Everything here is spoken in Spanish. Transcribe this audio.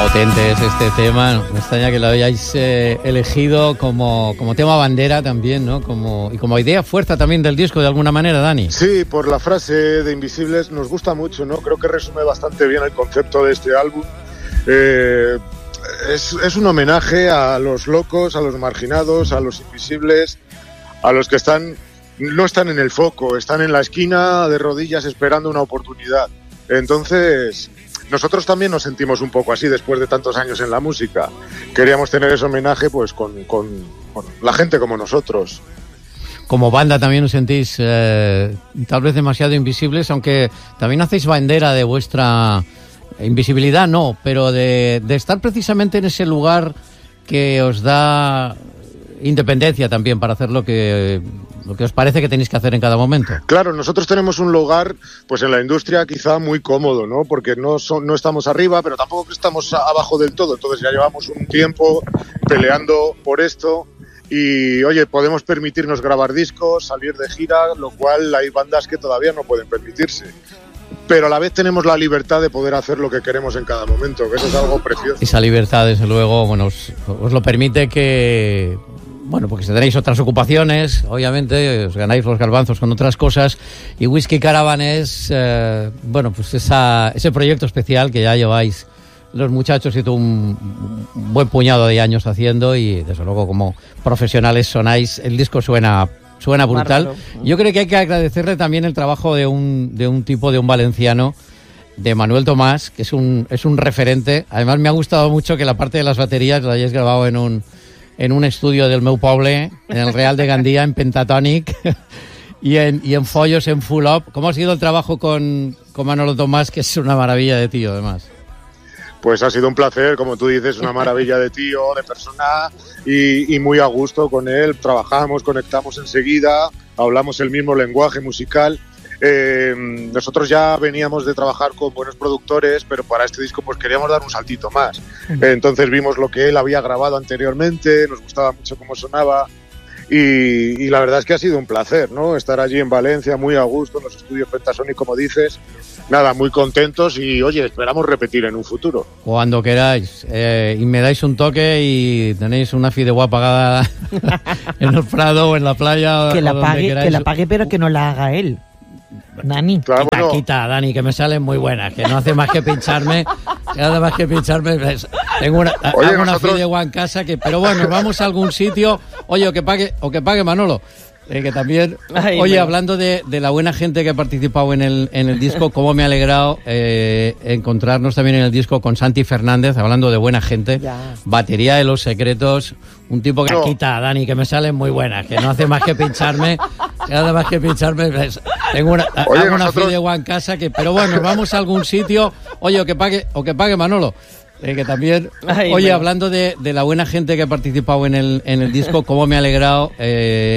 potente es este tema. Me extraña que lo hayáis elegido como tema bandera también, ¿no? Y como idea fuerza también del disco, de alguna manera, Dani. Sí, por la frase de Invisibles nos gusta mucho, ¿no? Creo que resume bastante bien el concepto de este álbum. Es un homenaje a los locos, a los marginados, a los invisibles, a los que no están en el foco, están en la esquina de rodillas esperando una oportunidad. Entonces, nosotros también nos sentimos un poco así después de tantos años en la música. Queríamos tener ese homenaje pues con la gente como nosotros. Como banda también os sentís tal vez demasiado invisibles, aunque también hacéis bandera de vuestra invisibilidad, no, pero de estar precisamente en ese lugar que os da independencia también para hacer lo que os parece que tenéis que hacer en cada momento. Claro, nosotros tenemos un lugar pues en la industria quizá muy cómodo, ¿no? Porque no estamos arriba, pero tampoco estamos abajo del todo. Entonces ya llevamos un tiempo peleando por esto y, oye, podemos permitirnos grabar discos, salir de gira, lo cual hay bandas que todavía no pueden permitirse. Pero a la vez tenemos la libertad de poder hacer lo que queremos en cada momento, que eso es algo precioso. Esa libertad, desde luego, bueno, os lo permite que... Bueno, porque si tenéis otras ocupaciones, obviamente, os ganáis los garbanzos con otras cosas. Y Whisky Caravan es, bueno, pues ese proyecto especial que ya lleváis los muchachos y tú un buen puñado de años haciendo. Y desde luego, como profesionales sonáis, el disco suena brutal. Bárbaro. Yo creo que hay que agradecerle también el trabajo de un valenciano, de Manuel Tomás, que es un referente. Además, me ha gustado mucho que la parte de las baterías la hayáis grabado en un estudio del meu poble, en el Real de Gandía, en Pentatonic, y en Follos, en Full Up. ¿Cómo ha sido el trabajo con Manolo Tomás, que es una maravilla de tío, además? Pues ha sido un placer, como tú dices, una maravilla de tío, de persona, y muy a gusto con él. Trabajamos, conectamos enseguida, hablamos el mismo lenguaje musical. Nosotros ya veníamos de trabajar con buenos productores, pero para este disco pues queríamos dar un saltito más. Entonces vimos lo que él había grabado anteriormente, nos gustaba mucho cómo sonaba y la verdad es que ha sido un placer, ¿no? Estar allí en Valencia, muy a gusto, en los estudios Pentasonic, como dices. Nada, muy contentos y, oye, esperamos repetir en un futuro. Cuando queráis. Y me dais un toque y tenéis una fideuá pagada en el Prado o en la playa. Que la pague, pero que no la haga él. Dani. Claro, quita, Dani, que me salen muy buenas, que no hace más que pincharme. Tengo una fideuá en casa, pero bueno, vamos a algún sitio. Oye, o que pague Manolo. Que también, hablando de la buena gente que ha participado en el disco, cómo me ha alegrado encontrarnos también en el disco con Santi Fernández, hablando de buena gente, Batería de los Secretos, un tipo que quita, Dani, que me salen muy buenas, que no hace más que pincharme, tengo una fideuá en casa, pero bueno, vamos a algún sitio. Oye, o que pague Manolo. Que también, hablando de la buena gente que ha participado en el disco, cómo me ha alegrado